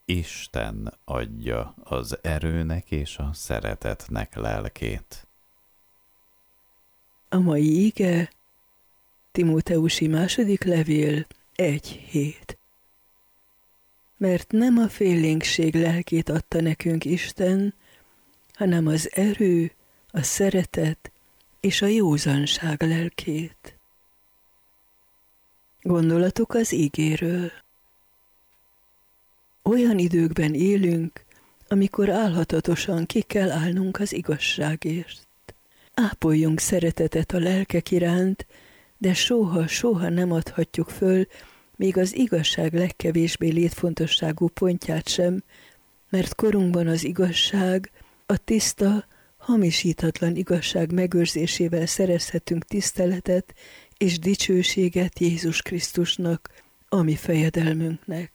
Isten adja az erőnek és a szeretetnek lelkét. A mai ige Timóteusi második levél 1:7. Mert nem a félénkség lelkét adta nekünk Isten, hanem az erő, a szeretet és a józanság lelkét. Gondolatok az igéről. Olyan időkben élünk, amikor álhatatosan ki kell állnunk az igazságért. Ápoljunk szeretetet a lelkek iránt, de soha nem adhatjuk föl még az igazság legkevésbé létfontosságú pontját sem, mert korunkban az igazság, a tiszta, hamisítatlan igazság megőrzésével szerezhetünk tiszteletet és dicsőséget Jézus Krisztusnak, a mi fejedelmünknek.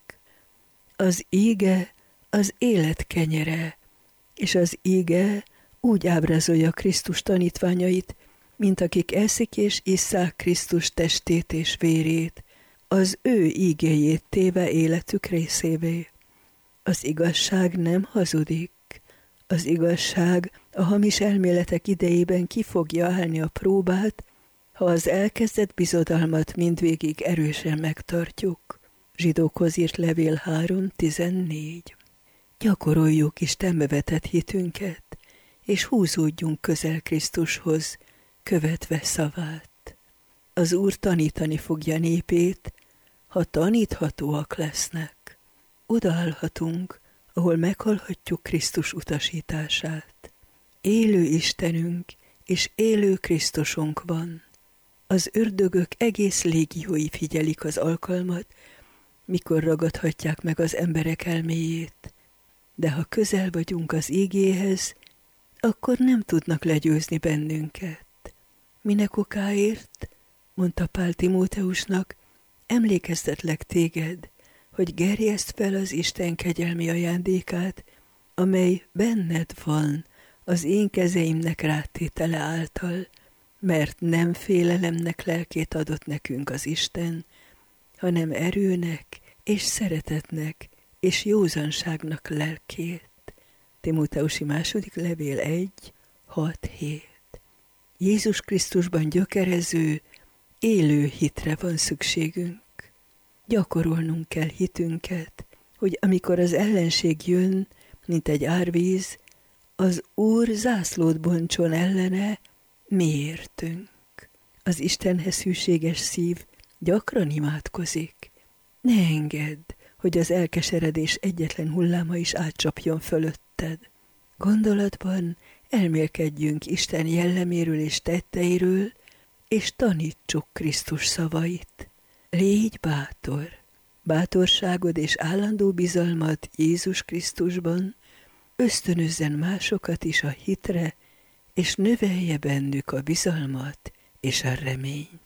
Az íge az élet kenyere, és az íge úgy ábrázolja Krisztus tanítványait, mint akik eszik és isszák Krisztus testét és vérét, az ő ígéjét téve életük részévé. Az igazság nem hazudik. Az igazság a hamis elméletek idejében ki fogja állni a próbát, ha az elkezdett bizodalmat mindvégig erősen megtartjuk. Zsidókhoz írt levél 3:14. Gyakoroljuk Istenbe vetett hitünket, és húzódjunk közel Krisztushoz, követve szavát. Az Úr tanítani fogja népét, ha taníthatóak lesznek. Odaállhatunk, ahol meghallhatjuk Krisztus utasítását. Élő Istenünk és élő Krisztusunk van. Az ördögök egész légiói figyelik az alkalmat, mikor ragadhatják meg az emberek elméjét, de ha közel vagyunk az ígéhez, akkor nem tudnak legyőzni bennünket. Minek okáért, mondta Pál Timóteusnak, emlékeztetlek téged, hogy gerjeszd fel az Isten kegyelmi ajándékát, amely benned van az én kezeimnek rátétele által, mert nem félelemnek lelkét adott nekünk az Isten, hanem erőnek és szeretetnek és józanságnak lelkét. Timóteusi második levél 1:6-7. Jézus Krisztusban gyökerező, élő hitre van szükségünk. Gyakorolnunk kell hitünket, hogy amikor az ellenség jön, mint egy árvíz, az Úr zászlót bontson ellene, miértünk. Az Istenhez hűséges szív gyakran imádkozik. Ne engedd, hogy az elkeseredés egyetlen hulláma is átcsapjon fölötted. Gondolatban elmélkedjünk Isten jelleméről és tetteiről, és tanítsuk Krisztus szavait. Légy bátor! Bátorságod és állandó bizalmad Jézus Krisztusban ösztönözzen másokat is a hitre, és növelje bennük a bizalmat és a reményt.